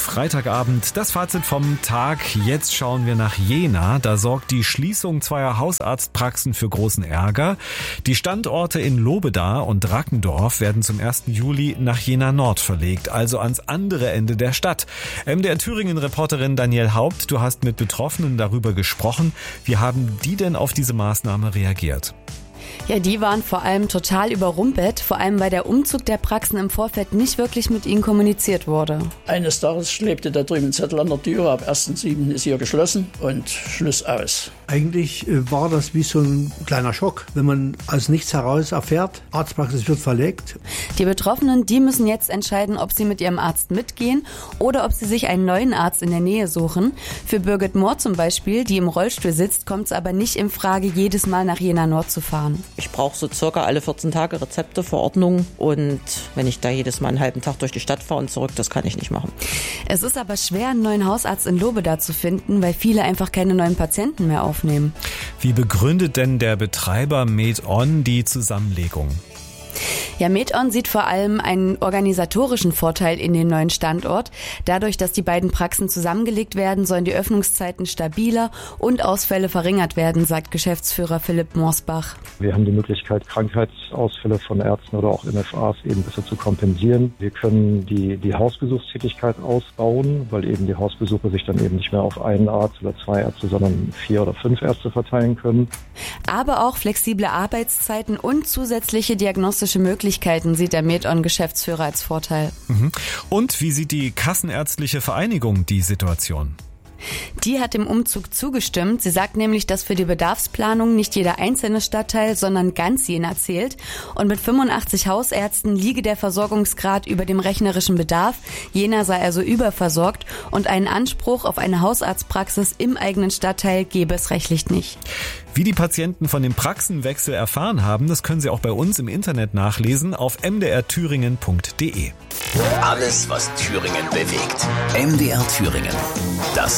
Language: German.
Freitagabend. Das Fazit vom Tag. Jetzt schauen wir nach Jena. Da sorgt die Schließung zweier Hausarztpraxen für großen Ärger. Die Standorte in Lobeda und Rackendorf werden zum 1. Juli nach Jena Nord verlegt, also ans andere Ende der Stadt. MDR Thüringen-Reporterin Danielle Haupt, du hast mit Betroffenen darüber gesprochen. Wie haben die denn auf diese Maßnahme reagiert? Ja, die waren vor allem total überrumpelt, vor allem weil der Umzug der Praxen im Vorfeld nicht wirklich mit ihnen kommuniziert wurde. Eines Tages klebte da drüben ein Zettel an der Tür, ab 1.7. ist hier geschlossen und Schluss aus. Eigentlich war das wie so ein kleiner Schock, wenn man aus nichts heraus erfährt, Arztpraxis wird verlegt. Die Betroffenen, die müssen jetzt entscheiden, ob sie mit ihrem Arzt mitgehen oder ob sie sich einen neuen Arzt in der Nähe suchen. Für Birgit Mohr zum Beispiel, die im Rollstuhl sitzt, kommt es aber nicht in Frage, jedes Mal nach Jena Nord zu fahren. Ich brauche so circa alle 14 Tage Rezepte, Verordnungen und wenn ich da jedes Mal einen halben Tag durch die Stadt fahre und zurück, das kann ich nicht machen. Es ist aber schwer, einen neuen Hausarzt in Lobeda zu finden, weil viele einfach keine neuen Patienten mehr aufnehmen. Wie begründet denn der Betreiber MedOn die Zusammenlegung? Ja, MedOn sieht vor allem einen organisatorischen Vorteil in den neuen Standort. Dadurch, dass die beiden Praxen zusammengelegt werden, sollen die Öffnungszeiten stabiler und Ausfälle verringert werden, sagt Geschäftsführer Philipp Morsbach. Wir haben die Möglichkeit, Krankheitsausfälle von Ärzten oder auch MFAs eben besser zu kompensieren. Wir können die Hausbesuchstätigkeit ausbauen, weil eben die Hausbesuche sich dann eben nicht mehr auf einen Arzt oder 2 Ärzte, sondern 4 oder 5 Ärzte verteilen können. Aber auch flexible Arbeitszeiten und zusätzliche diagnostische Möglichkeiten sieht der MedOn-Geschäftsführer als Vorteil. Und wie sieht die Kassenärztliche Vereinigung die Situation? Die hat dem Umzug zugestimmt. Sie sagt nämlich, dass für die Bedarfsplanung nicht jeder einzelne Stadtteil, sondern ganz Jena zählt. Und mit 85 Hausärzten liege der Versorgungsgrad über dem rechnerischen Bedarf. Jena sei also überversorgt und einen Anspruch auf eine Hausarztpraxis im eigenen Stadtteil gebe es rechtlich nicht. Wie die Patienten von dem Praxenwechsel erfahren haben, das können Sie auch bei uns im Internet nachlesen auf mdrthüringen.de. Alles, was Thüringen bewegt. MDR Thüringen. Das